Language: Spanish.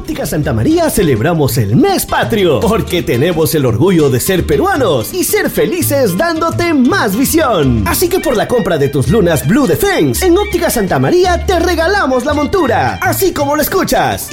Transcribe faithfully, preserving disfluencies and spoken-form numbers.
Óptica Santa María celebramos el mes patrio, porque tenemos el orgullo de ser peruanos y ser felices dándote más visión. Así que por la compra de tus lunas Blue Defense, en Óptica Santa María te regalamos la montura, así como lo escuchas.